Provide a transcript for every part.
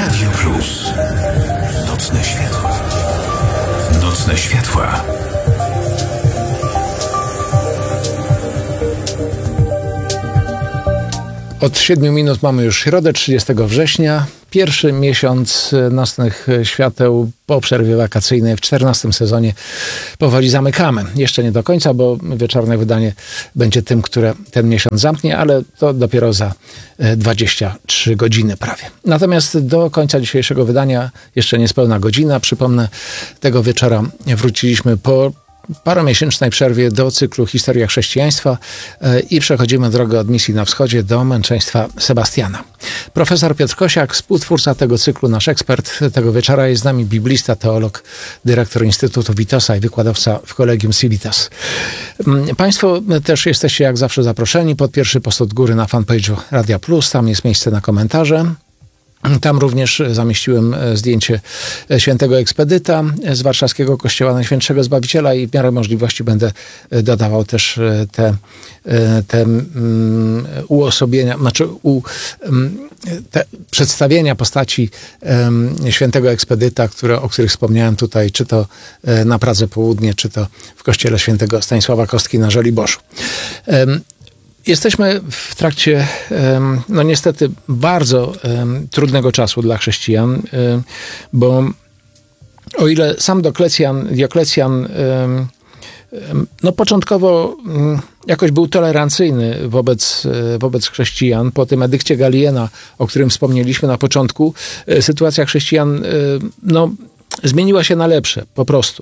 Radio Plus. Nocne światła. Nocne światła. Od 7 minut mamy już środę, 30 września. Pierwszy miesiąc nocnych świateł po przerwie wakacyjnej w 14 sezonie powoli zamykamy. Jeszcze nie do końca, bo wieczorne wydanie będzie tym, które ten miesiąc zamknie, ale to dopiero za 23 godziny prawie. Natomiast do końca dzisiejszego wydania jeszcze niespełna godzina. Przypomnę, tego wieczora wróciliśmy po paromiesięcznej przerwie do cyklu Historia chrześcijaństwa i przechodzimy drogę od misji na wschodzie do męczeństwa Sebastiana. Profesor Piotr Kosiak, współtwórca tego cyklu, nasz ekspert tego wieczora, jest z nami biblista, teolog, dyrektor Instytutu Witosa i wykładowca w Collegium Civitas. Państwo też jesteście jak zawsze zaproszeni pod pierwszy post od góry na fanpage'u Radia Plus, tam jest miejsce na komentarze. Tam również zamieściłem zdjęcie świętego ekspedyta z warszawskiego kościoła Najświętszego Zbawiciela i w miarę możliwości będę dodawał też te uosobienia, te przedstawienia postaci świętego ekspedyta, o których wspomniałem tutaj, czy to na Pradze Południe, czy to w kościele świętego Stanisława Kostki na Żoliborzu. Jesteśmy w trakcie, no niestety, bardzo trudnego czasu dla chrześcijan, bo o ile sam Dioklecjan no początkowo jakoś był tolerancyjny wobec chrześcijan, po tym edykcie Galiena, o którym wspomnieliśmy na początku, sytuacja chrześcijan no, zmieniła się na lepsze, po prostu.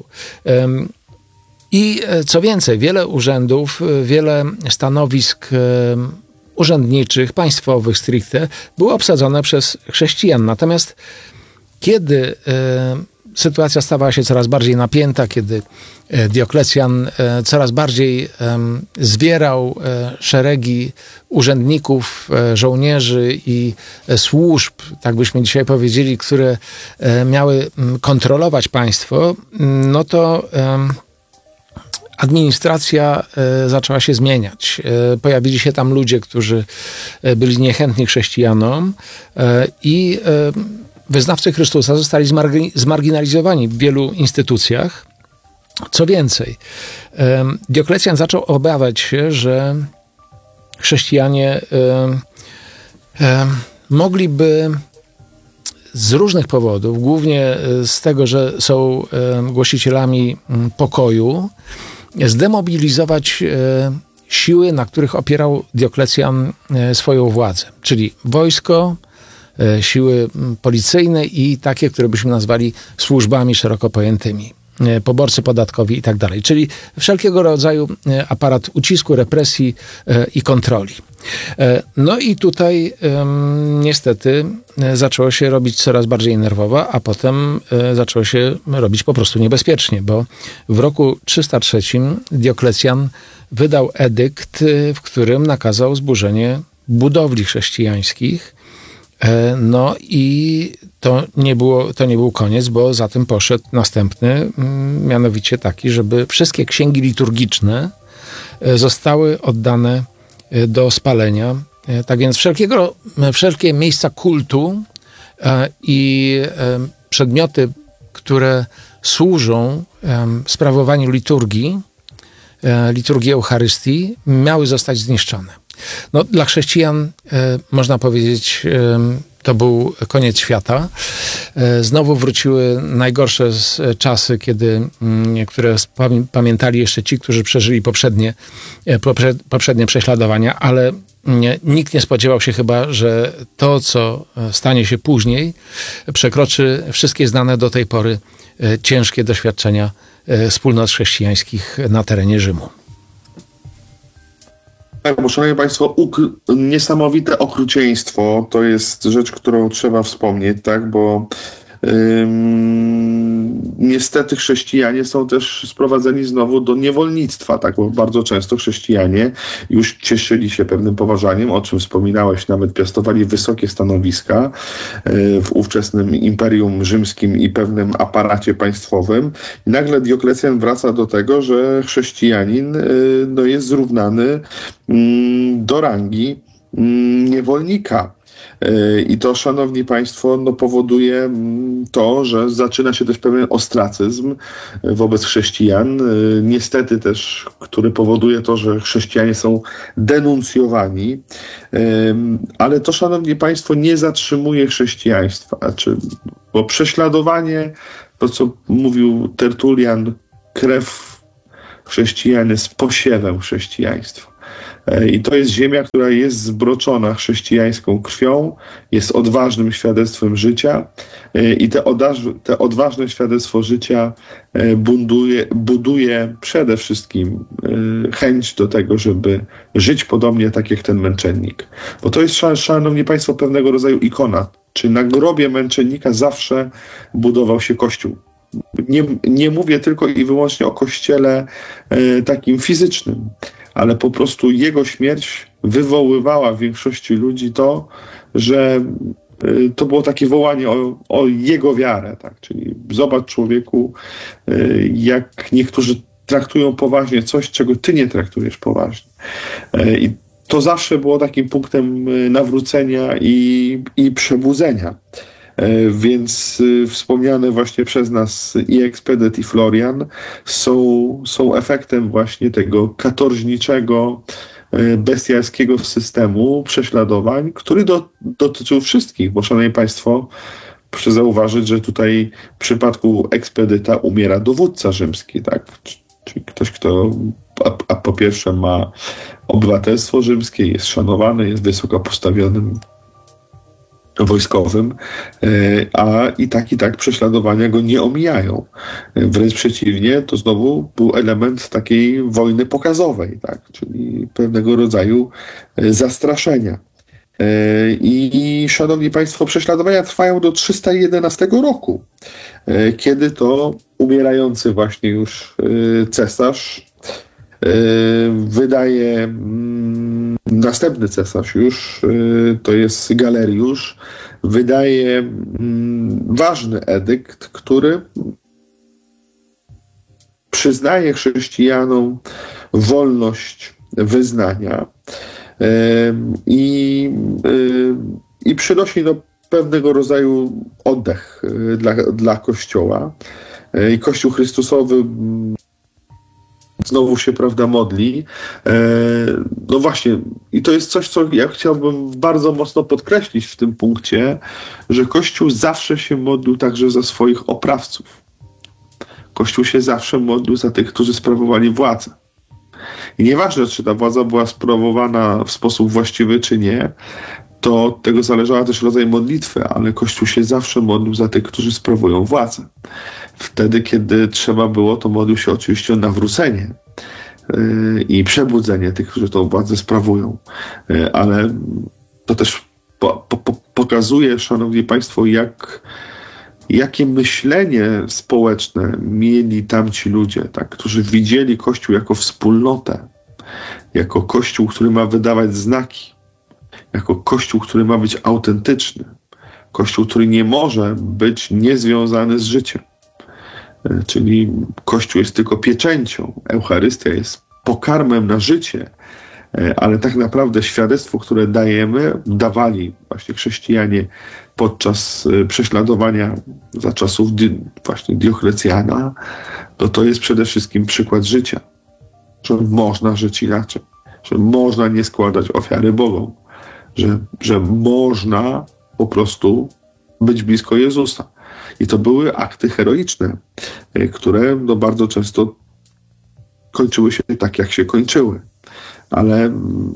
I co więcej, wiele urzędów, wiele stanowisk urzędniczych, państwowych stricte, było obsadzone przez chrześcijan. Natomiast kiedy sytuacja stawała się coraz bardziej napięta, kiedy Dioklecjan coraz bardziej zwierał szeregi urzędników, żołnierzy i służb, tak byśmy dzisiaj powiedzieli, które miały kontrolować państwo, no to administracja zaczęła się zmieniać. Pojawili się tam ludzie, którzy byli niechętni chrześcijanom i wyznawcy Chrystusa zostali zmarginalizowani w wielu instytucjach. Co więcej, Dioklecjan zaczął obawiać się, że chrześcijanie mogliby z różnych powodów, głównie z tego, że są głosicielami pokoju, zdemobilizować siły, na których opierał Dioklecjan swoją władzę, czyli wojsko, siły policyjne i takie, które byśmy nazwali służbami szeroko pojętymi, poborcy podatkowi i tak dalej, czyli wszelkiego rodzaju aparat ucisku, represji i kontroli. No i tutaj niestety zaczęło się robić coraz bardziej nerwowo, a potem zaczęło się robić po prostu niebezpiecznie, bo w roku 303 Dioklecjan wydał edykt, w którym nakazał zburzenie budowli chrześcijańskich. No i to nie był koniec, bo za tym poszedł następny, mianowicie taki, żeby wszystkie księgi liturgiczne zostały oddane do spalenia. Tak więc wszelkie miejsca kultu i przedmioty, które służą sprawowaniu liturgii Eucharystii, miały zostać zniszczone. No, dla chrześcijan, można powiedzieć, to był koniec świata. Znowu wróciły najgorsze czasy, które pamiętali jeszcze ci, którzy przeżyli poprzednie prześladowania, ale nikt nie spodziewał się chyba, że to, co stanie się później, przekroczy wszystkie znane do tej pory ciężkie doświadczenia wspólnot chrześcijańskich na terenie Rzymu. Tak, bo szanowni państwo, niesamowite okrucieństwo to jest rzecz, którą trzeba wspomnieć, tak, bo niestety chrześcijanie są też sprowadzeni znowu do niewolnictwa, tak, bo bardzo często chrześcijanie już cieszyli się pewnym poważaniem, o czym wspominałeś, nawet piastowali wysokie stanowiska w ówczesnym Imperium Rzymskim i pewnym aparacie państwowym. I nagle Dioklecjan wraca do tego, że chrześcijanin jest zrównany do rangi niewolnika. I to, szanowni państwo, powoduje to, że zaczyna się też pewien ostracyzm wobec chrześcijan. Niestety też, który powoduje to, że chrześcijanie są denuncjowani. Ale to, szanowni państwo, nie zatrzymuje chrześcijaństwa. Bo prześladowanie, to co mówił Tertulian, krew chrześcijan jest posiewem chrześcijaństwa. I to jest ziemia, która jest zbroczona chrześcijańską krwią, jest odważnym świadectwem życia i te odważne świadectwo życia buduje przede wszystkim chęć do tego, żeby żyć podobnie tak jak ten męczennik. Bo to jest, szanowni państwo, pewnego rodzaju ikona. Czy na grobie męczennika zawsze budował się kościół. Nie mówię tylko i wyłącznie o kościele takim fizycznym, ale po prostu jego śmierć wywoływała w większości ludzi to, że to było takie wołanie o jego wiarę. Tak? Czyli zobacz, człowieku, jak niektórzy traktują poważnie coś, czego ty nie traktujesz poważnie. I to zawsze było takim punktem nawrócenia i przebudzenia. Więc wspomniane właśnie przez nas i Expedyt, i Florian są efektem właśnie tego katorżniczego, bestialskiego systemu prześladowań, który dotyczył wszystkich, bo, szanowni państwo, proszę zauważyć, że tutaj w przypadku Expedyta umiera dowódca rzymski, tak? Czyli ktoś, kto po pierwsze ma obywatelstwo rzymskie, jest szanowany, jest wysoko postawionym wojskowym, a i tak prześladowania go nie omijają. Wręcz przeciwnie, to znowu był element takiej wojny pokazowej, tak? Czyli pewnego rodzaju zastraszenia. I szanowni państwo, prześladowania trwają do 311 roku, kiedy to umierający właśnie już cesarz wydaje następny cesarz już, to jest Galeriusz, wydaje ważny edykt, który przyznaje chrześcijanom wolność wyznania i przynosi pewnego rodzaju oddech dla Kościoła. I Kościół Chrystusowy znowu się, prawda, modli. No właśnie, i to jest coś, co ja chciałbym bardzo mocno podkreślić w tym punkcie, że Kościół zawsze się modlił także za swoich oprawców. Kościół się zawsze modlił za tych, którzy sprawowali władzę. I nieważne, czy ta władza była sprawowana w sposób właściwy, czy nie, to od tego zależała też rodzaj modlitwy, ale Kościół się zawsze modlił za tych, którzy sprawują władzę. Wtedy, kiedy trzeba było, to modlił się oczywiście o nawrócenie i przebudzenie tych, którzy tą władzę sprawują. Ale to też pokazuje, szanowni państwo, jakie myślenie społeczne mieli tamci ludzie, tak, którzy widzieli Kościół jako wspólnotę, jako Kościół, który ma wydawać znaki, jako Kościół, który ma być autentyczny, Kościół, który nie może być niezwiązany z życiem. Czyli Kościół jest tylko pieczęcią, Eucharystia jest pokarmem na życie, ale tak naprawdę świadectwo, które dawali właśnie chrześcijanie podczas prześladowania za czasów właśnie Dioclecjana, to jest przede wszystkim przykład życia, że można żyć inaczej, że można nie składać ofiary Bogom, że można po prostu być blisko Jezusa. I to były akty heroiczne, które bardzo często kończyły się tak, jak się kończyły. Ale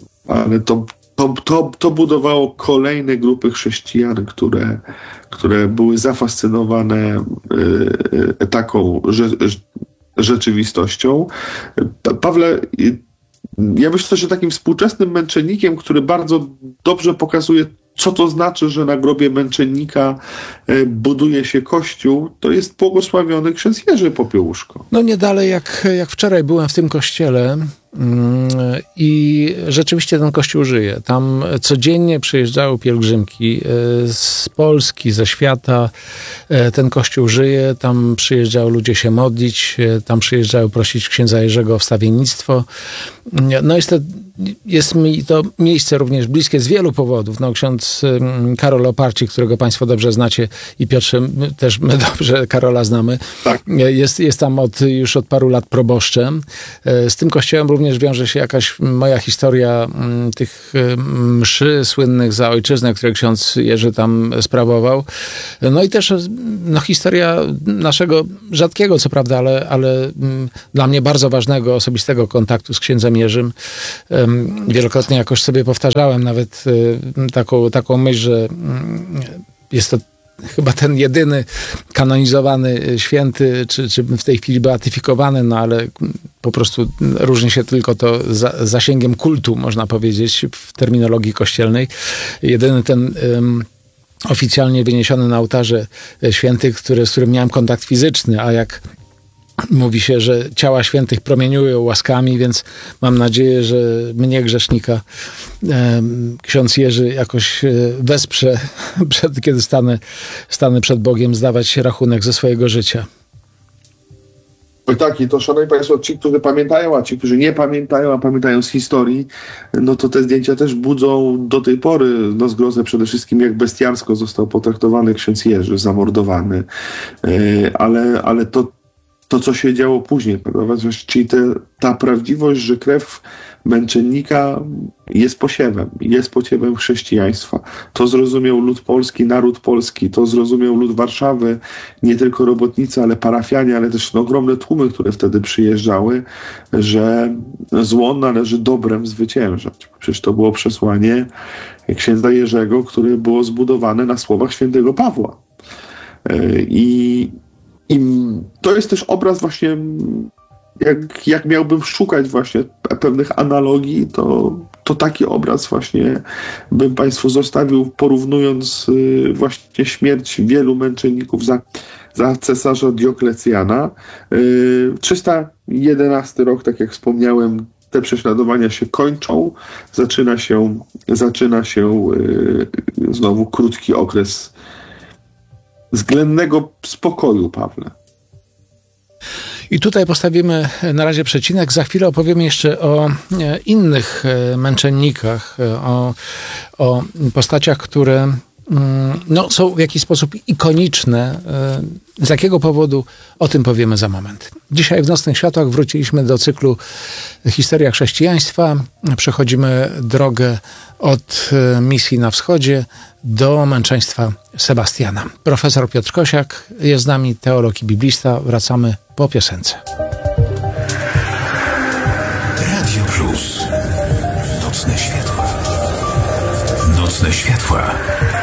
to budowało kolejne grupy chrześcijan, które były zafascynowane taką rzeczywistością. Pawle, ja myślę, że takim współczesnym męczennikiem, który bardzo dobrze pokazuje, co to znaczy, że na grobie męczennika buduje się Kościół, to jest błogosławiony ksiądz Jerzy Popiełuszko. No nie dalej jak wczoraj byłem w tym kościele, I rzeczywiście ten kościół żyje. Tam codziennie przyjeżdżały pielgrzymki z Polski, ze świata. Ten kościół żyje, tam przyjeżdżały ludzie się modlić, tam przyjeżdżały prosić księdza Jerzego o wstawiennictwo. No jest mi to miejsce również bliskie z wielu powodów. No, ksiądz Karol Oparcik, którego państwo dobrze znacie, i Piotrze, też my dobrze Karola znamy. Tak. Jest tam już od paru lat proboszczem. Z tym kościołem również wiąże się jakaś moja historia tych mszy słynnych za ojczyznę, które ksiądz Jerzy tam sprawował. No i też historia naszego rzadkiego, co prawda, ale dla mnie bardzo ważnego, osobistego kontaktu z księdzem Jerzym. Wielokrotnie jakoś sobie powtarzałem nawet taką myśl, że jest to chyba ten jedyny kanonizowany święty, czy w tej chwili beatyfikowany, no ale po prostu różni się tylko to zasięgiem kultu, można powiedzieć, w terminologii kościelnej. Jedyny ten oficjalnie wyniesiony na ołtarze święty, z którym miałem kontakt fizyczny, a jak mówi się, że ciała świętych promieniują łaskami, więc mam nadzieję, że mnie, grzesznika, ksiądz Jerzy jakoś wesprze, kiedy stanę przed Bogiem, zdawać rachunek ze swojego życia. Tak, i to, szanowni państwo, ci, którzy pamiętają, a ci, którzy nie pamiętają, a pamiętają z historii, no to te zdjęcia też budzą do tej pory zgrozę przede wszystkim, jak bestialsko został potraktowany ksiądz Jerzy, zamordowany. Ale to, co się działo później, prawda? Czyli ta prawdziwość, że krew męczennika jest pociewem chrześcijaństwa. To zrozumiał lud polski, naród polski, to zrozumiał lud Warszawy, nie tylko robotnicy, ale parafianie, ale też ogromne tłumy, które wtedy przyjeżdżały, że zło należy dobrem zwyciężać. Przecież to było przesłanie księdza Jerzego, które było zbudowane na słowach świętego Pawła. I to jest też obraz właśnie, jak miałbym szukać właśnie pewnych analogii, to taki obraz właśnie bym państwu zostawił, porównując właśnie śmierć wielu męczenników za cesarza Dioklecjana. 311 rok, tak jak wspomniałem, te prześladowania się kończą, zaczyna się znowu krótki okres względnego spokoju, Pawle. I tutaj postawimy na razie przecinek. Za chwilę opowiemy jeszcze o innych męczennikach, o postaciach, które są w jakiś sposób ikoniczne. Z jakiego powodu? O tym powiemy za moment. Dzisiaj w Nocnych Światłach wróciliśmy do cyklu Historia chrześcijaństwa. Przechodzimy drogę od misji na wschodzie do męczeństwa Sebastiana. Profesor Piotr Kosiak jest z nami, teolog i biblista. Wracamy po piosence. Radio Plus. Nocne światła. Nocne światła.